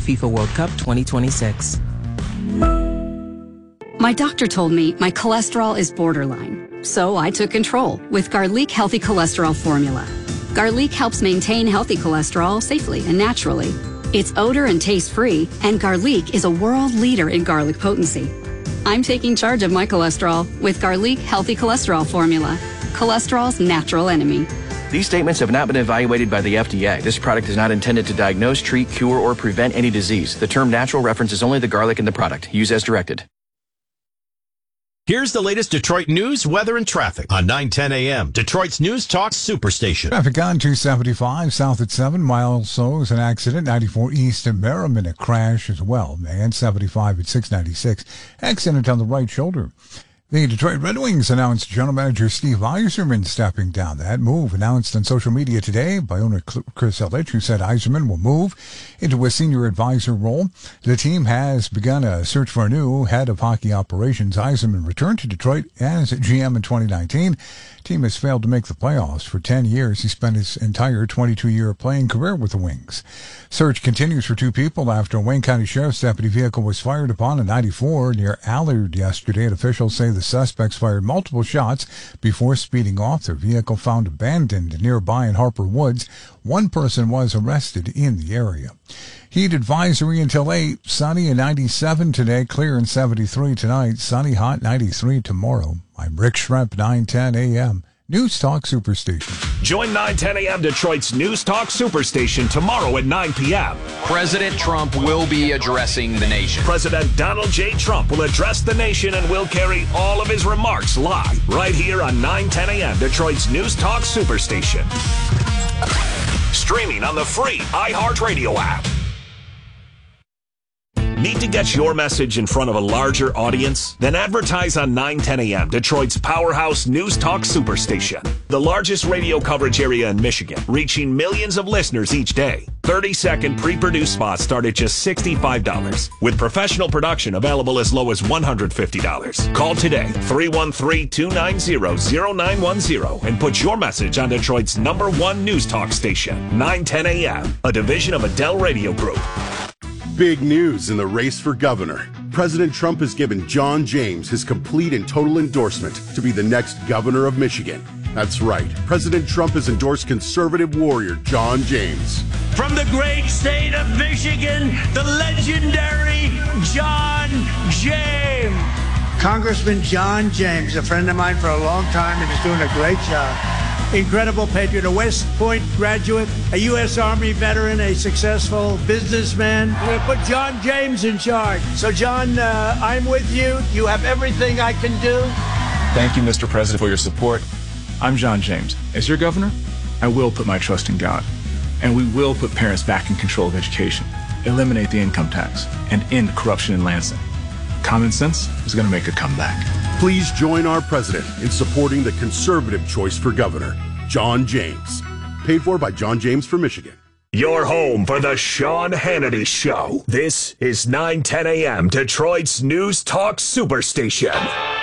FIFA World Cup 2026. My doctor told me my cholesterol is borderline, so I took control with Garlic Healthy Cholesterol Formula. Garlic helps maintain healthy cholesterol safely and naturally. It's odor and taste-free, and Garlic is a world leader in garlic potency. I'm taking charge of my cholesterol with Garlic Healthy Cholesterol Formula, cholesterol's natural enemy. These statements have not been evaluated by the FDA. This product is not intended to diagnose, treat, cure, or prevent any disease. The term natural references only the garlic in the product. Use as directed. Here's the latest Detroit news, weather, and traffic on 9:10 a.m. Detroit's News Talk Superstation. Traffic on 275 south at 7 miles. So is an accident. 94 east at Merriman, a crash as well. And 75 at 696. Accident on the right shoulder. The Detroit Red Wings announced General Manager Steve Yzerman stepping down. That move announced on social media today by owner Chris Ilitch, who said Yzerman will move into a senior advisor role. The team has begun a search for a new head of hockey operations. Yzerman returned to Detroit as GM in 2019. Team has failed to make the playoffs for 10 years. He spent his entire 22-year playing career with the Wings. Search continues for two people after a Wayne County Sheriff's deputy vehicle was fired upon in 94 near Allard yesterday. And officials say the suspects fired multiple shots before speeding off. Their vehicle found abandoned nearby in Harper Woods. One person was arrested in the area. Heat advisory until 8. Sunny and 97 today. Clear and 73 tonight. Sunny, hot, 93 tomorrow. I'm Rick Schremp, 9:10 a.m. News Talk Superstation. Join 9:10 a.m. Detroit's News Talk Superstation tomorrow at 9 p.m. President Trump will be addressing the nation. President Donald J. Trump will address the nation and will carry all of his remarks live right here on 9:10 a.m. Detroit's News Talk Superstation. Streaming on the free iHeartRadio app. Need to get your message in front of a larger audience? Then advertise on 9:10 a.m. Detroit's powerhouse News Talk Superstation. The largest radio coverage area in Michigan, reaching millions of listeners each day. 30-second pre-produced spots start at just $65, with professional production available as low as $150. Call today, 313-290-0910, and put your message on Detroit's #1 News Talk station, 9:10 a.m., a division of Adele Radio Group. Big news in the race for governor. President Trump has given John James his complete and total endorsement to be the next governor of Michigan. That's right. President Trump has endorsed conservative warrior John James. From the great state of Michigan, the legendary John James. Congressman John James, a friend of mine for a long time, and is doing a great job. Incredible patriot, a West Point graduate, a U.S. Army veteran, a successful businessman. We're going to put John James in charge. So, John, I'm with you. You have everything I can do. Thank you, Mr. President, for your support. I'm John James. As your governor, I will put my trust in God. And we will put parents back in control of education, eliminate the income tax, and end corruption in Lansing. Common sense is going to make a comeback. Please join our president in supporting the conservative choice for governor, John James. Paid for by John James for Michigan. Your home for the Sean Hannity Show. This is 9:10 a.m. Detroit's News Talk Superstation.